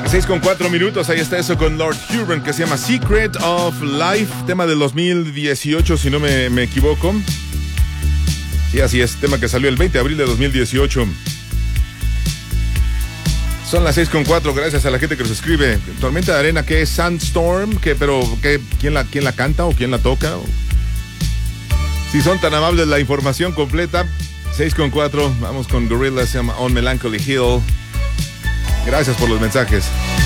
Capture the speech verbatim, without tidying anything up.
seis con cuatro minutos, ahí está eso con Lord Huron, que se llama Secret of Life, tema del dos mil dieciocho, si no me, me equivoco. Sí, así es, tema que salió el veinte de abril de dos mil dieciocho. Son las seis con cuatro, gracias a la gente que nos escribe. Tormenta de arena, ¿qué es? Sandstorm, ¿qué, pero qué, quién, la, quién la canta o quién la toca? Si son tan amables, la información completa. seis con cuatro, vamos con Gorillaz, se llama On Melancholy Hill. Gracias por los mensajes.